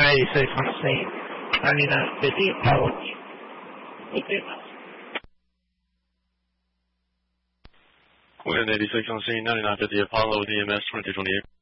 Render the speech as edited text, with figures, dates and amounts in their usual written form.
96発信、99 Petit Approach. Wind 86 on scene, 9950 Apollo, DMS 2228.